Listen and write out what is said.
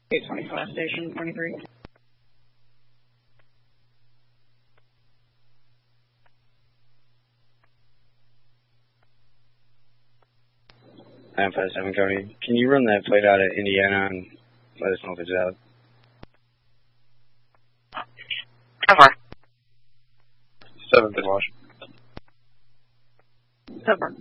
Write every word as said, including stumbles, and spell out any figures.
eight twenty-five, station twenty-three. nine five seven, Cody. Can you run that plate out at Indiana and let us know if it's out? How far? seventh and Wash. Seven.